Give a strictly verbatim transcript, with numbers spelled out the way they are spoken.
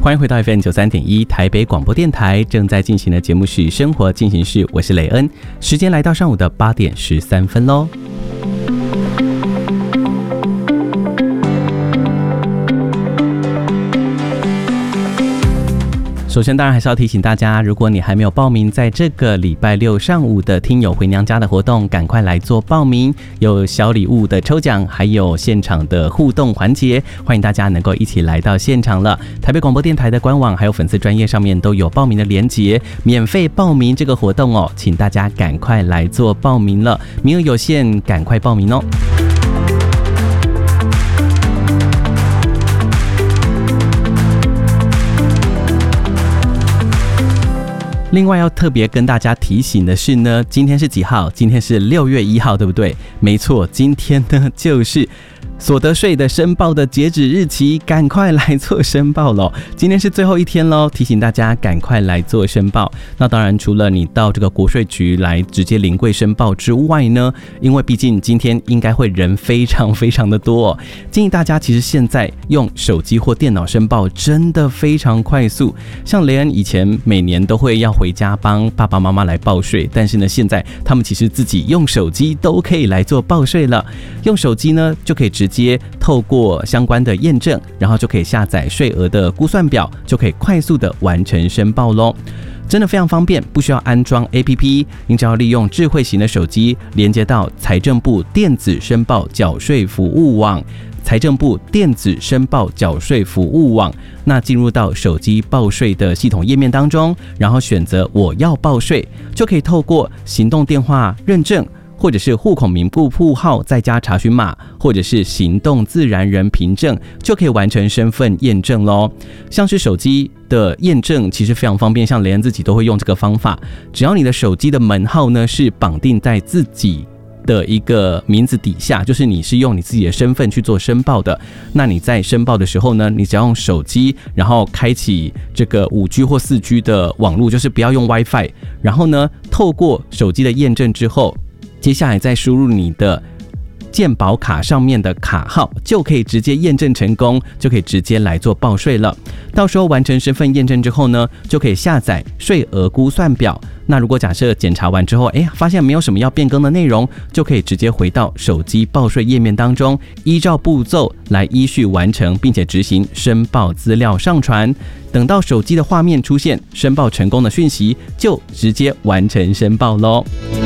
欢迎回到 F M 九十三点一 台北广播电台，正在进行的节目是生活进行式，我是雷恩，时间来到上午的八点十三分咯。首先当然还是要提醒大家，如果你还没有报名在这个礼拜六上午的听友回娘家的活动，赶快来做报名，有小礼物的抽奖，还有现场的互动环节，欢迎大家能够一起来到现场了。台北广播电台的官网还有粉丝专页上面都有报名的连结，免费报名这个活动哦，请大家赶快来做报名了，名额有限，赶快报名哦。另外要特别跟大家提醒的是呢，今天是几号？今天是六月一号，对不对？没错，今天呢就是所得税的申报的截止日期，赶快来做申报咯。今天是最后一天咯，提醒大家赶快来做申报。那当然除了你到这个国税局来直接临柜申报之外呢，因为毕竟今天应该会人非常非常的多哦，建议大家其实现在用手机或电脑申报真的非常快速。像雷恩以前每年都会要回家帮爸爸妈妈来报税，但是呢现在他们其实自己用手机都可以来做报税了。用手机呢就可以直接透过相关的验证，然后就可以下载税额的估算表，就可以快速的完成申报咯。真的非常方便，不需要安装 A P P， 您只要利用智慧型的手机连接到财政部电子申报缴税服务网，财政部电子申报缴税服务网，那进入到手机报税的系统页面当中，然后选择我要报税，就可以透过行动电话认证，或者是户口名簿簿号再加查询码，或者是行动自然人凭证，就可以完成身份验证咯。像是手机的验证其实非常方便，像雷恩自己都会用这个方法，只要你的手机的门号呢是绑定在自己的一个名字底下，就是你是用你自己的身份去做申报的，那你在申报的时候呢，你只要用手机，然后开启这个 五 G 或 四 G 的网络，就是不要用 WiFi， 然后呢透过手机的验证之后，接下来再输入你的健保卡上面的卡号，就可以直接验证成功，就可以直接来做报税了。到时候完成身份验证之后呢，就可以下载税额估算表。那如果假设检查完之后，哎，发现没有什么要变更的内容，就可以直接回到手机报税页面当中，依照步骤来依序完成，并且执行申报资料上传。等到手机的画面出现申报成功的讯息，就直接完成申报咯。